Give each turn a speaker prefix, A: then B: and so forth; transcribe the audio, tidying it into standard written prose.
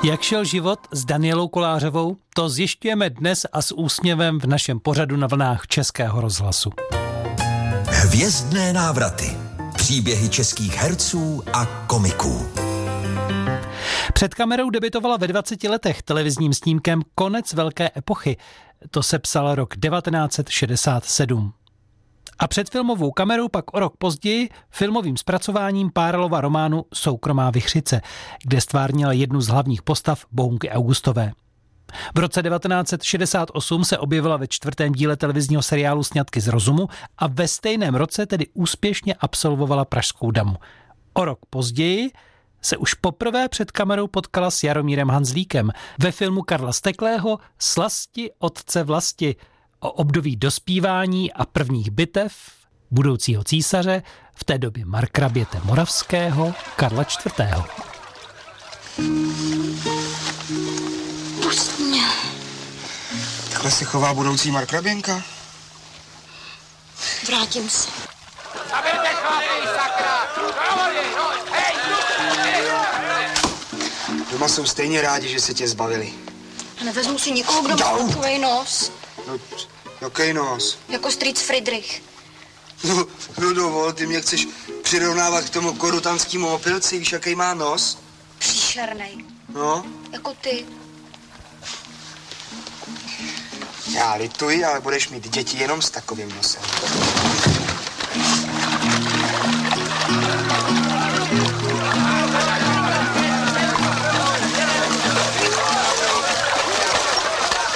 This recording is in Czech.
A: Jak šel život s Danielou Kolářovou, to zjišťujeme dnes a s úsměvem v našem pořadu na vlnách Českého rozhlasu.
B: Hvězdné návraty. Příběhy českých herců a komiků.
A: Před kamerou debutovala ve 20 letech televizním snímkem Konec velké epochy. To se psal rok 1967. A před filmovou kamerou pak o rok později filmovým zpracováním Párlova románu Soukromá vichřice, kde stvárnila jednu z hlavních postav Bohunky Augustové. V roce 1968 se objevila ve 4. díle televizního seriálu Sňatky z rozumu a ve stejném roce tedy úspěšně absolvovala Pražskou damu. O rok později se už poprvé před kamerou potkala s Jaromírem Hanzlíkem ve filmu Karla Steklého Slasti otce vlasti o období dospívání a prvních bitev budoucího císaře, v té době markraběte moravského Karla IV.
C: Pust mě.
D: Takhle se chová budoucí markraběnka?
C: Vrátím se.
E: Zabijte chlapi, sakra!
D: Doma jsou stejně rádi, že se tě zbavili.
C: A nevezmu si nikoho, kdo má takovej nos.
D: No, jaký nos?
C: Jako strýc Friedrich.
D: No dovol, ty mě chceš přirovnávat k tomu korutanskému opilci, víš, jaký má nos?
C: Příšernej.
D: No?
C: Jako ty.
D: Já lituji, ale budeš mít děti jenom s takovým nosem.